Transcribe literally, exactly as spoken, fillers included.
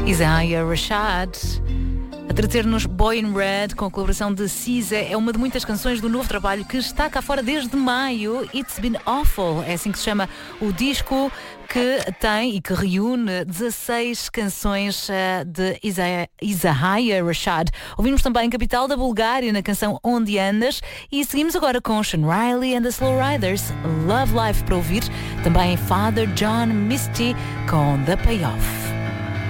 Isaiah Rashad a trazer-nos Boy in Red com a colaboração de Cisa. É uma de muitas canções do novo trabalho que está cá fora desde maio. It's Been Awful, é assim que se chama o disco, que tem e que reúne dezasseis canções uh, de Isaiah, Isaiah Rashad. Ouvimos também Capital da Bulgária na canção Onde Andas e seguimos agora com Sean Riley and the Slow Riders, Love Life para ouvir. Também Father John Misty com The Payoff.